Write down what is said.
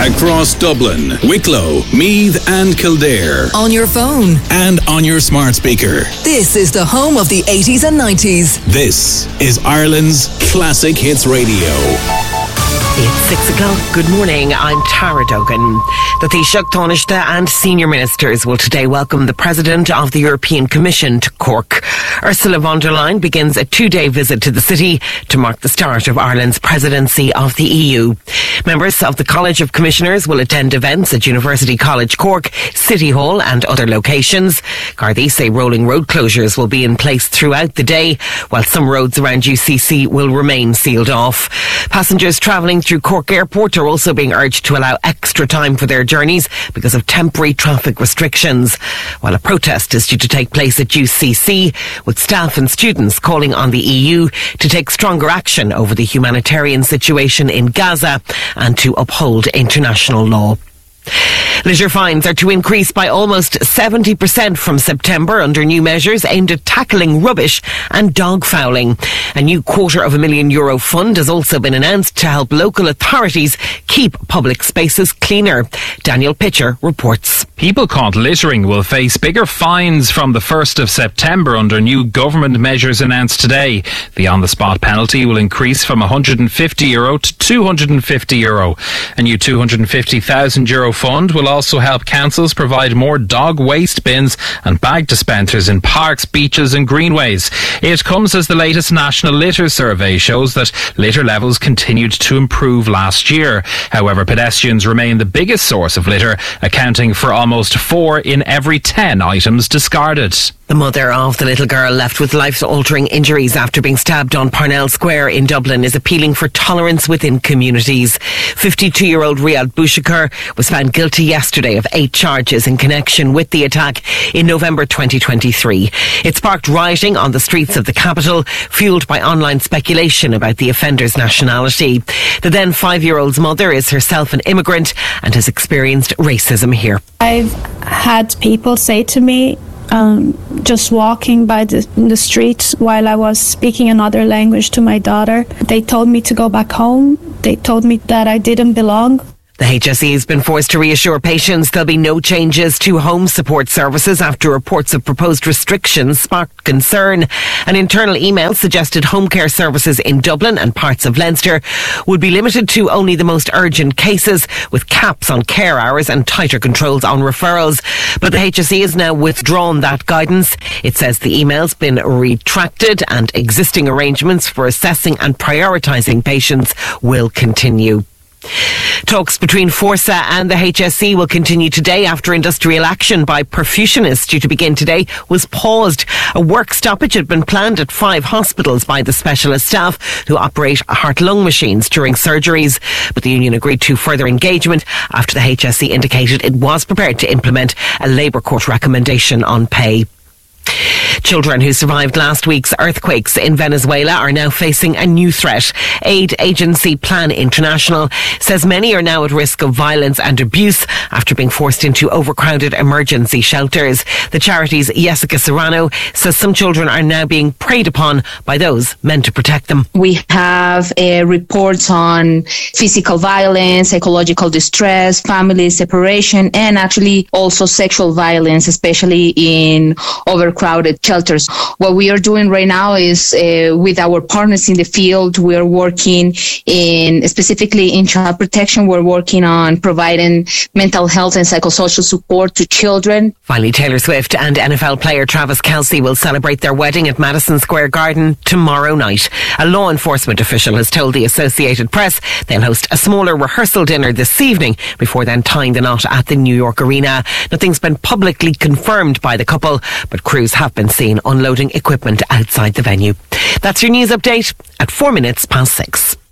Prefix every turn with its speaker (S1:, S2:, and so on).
S1: across Dublin, Wicklow, Meath and Kildare.
S2: On your phone.
S1: And on your smart speaker.
S2: This is the home of the 80s and 90s.
S1: This is Ireland's Classic Hits Radio.
S3: It's 6 o'clock. Good morning. I'm Tara Duggan. The Taoiseach, Taoiseach and senior ministers will today welcome the President of the European Commission to Cork. Ursula von der Leyen begins a 2-day visit to the city to mark the start of Ireland's presidency of the EU. Members of the College of Commissioners will attend events at University College Cork, City Hall and other locations. Gardaí say rolling road closures will be in place throughout the day, while some roads around UCC will remain sealed off. Passengers travelling through Cork Airport are also being urged to allow extra time for their journeys because of temporary traffic restrictions, while a protest is due to take place at UCC, with staff and students calling on the EU to take stronger action over the humanitarian situation in Gaza and to uphold international law. Litter fines are to increase by almost 70% from September under new measures aimed at tackling rubbish and dog fouling. A new €250,000 fund has also been announced to help local authorities keep public spaces cleaner. Daniel Pitcher reports.
S4: People caught littering will face bigger fines from the 1st of September under new government measures announced today. The on-the-spot penalty will increase from €150 to €250. A new €250,000 fund will also help councils provide more dog waste bins and bag dispensers in parks, beaches and greenways. It comes as the latest National Litter Survey shows that litter levels continued to improve last year. However, pedestrians remain the biggest source of litter, accounting for almost 4 in every 10 items discarded.
S3: The mother of the little girl left with life-altering injuries after being stabbed on Parnell Square in Dublin is appealing for tolerance within communities. 52-year-old Riyad Bouchakar was found guilty yesterday of 8 charges in connection with the attack in November 2023. It sparked rioting on the streets of the capital, fuelled by online speculation about the offender's nationality. The then 5-year-old's mother is herself an immigrant and has experienced racism here.
S5: I've had people say to me, just walking by the streets while I was speaking another language to my daughter, they told me to go back home. They told me that I didn't belong.
S3: The HSE has been forced to reassure patients there'll be no changes to home support services after reports of proposed restrictions sparked concern. An internal email suggested home care services in Dublin and parts of Leinster would be limited to only the most urgent cases, with caps on care hours and tighter controls on referrals. But the HSE has now withdrawn that guidance. It says the email's been retracted and existing arrangements for assessing and prioritising patients will continue. Talks between Forsa and the HSE will continue today after industrial action by perfusionists due to begin today was paused. A work stoppage had been planned at 5 hospitals by the specialist staff who operate heart-lung machines during surgeries. But the union agreed to further engagement after the HSE indicated it was prepared to implement a Labour Court recommendation on pay. Children who survived last week's earthquakes in Venezuela are now facing a new threat. Aid agency Plan International says many are now at risk of violence and abuse after being forced into overcrowded emergency shelters. The charity's Jessica Serrano says some children are now being preyed upon by those meant to protect them.
S6: We have reports on physical violence, psychological distress, family separation, and actually also sexual violence, especially in overcrowded shelters. What we are doing right now is with our partners in the field, we are working specifically in child protection. We're working on providing mental health and psychosocial support to children.
S3: Finally, Taylor Swift and NFL player Travis Kelce will celebrate their wedding at Madison Square Garden tomorrow night. A law enforcement official has told the Associated Press they'll host a smaller rehearsal dinner this evening before then tying the knot at the New York Arena. Nothing's been publicly confirmed by the couple, but crews have been seen unloading equipment outside the venue. That's your news update at 4 minutes past 6.